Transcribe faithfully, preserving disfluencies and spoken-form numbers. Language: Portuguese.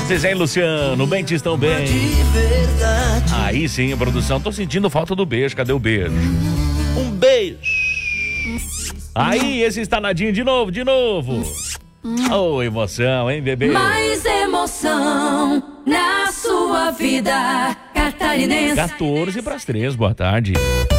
Zezé e Luciano, bem estão bem. Aí sim, produção, tô sentindo falta do beijo, cadê o beijo? Um beijo. Aí, esse estanadinho de novo, de novo. Oh, emoção, hein, bebê? Mais emoção na sua vida, catarinense. quatorze para as três, boa tarde.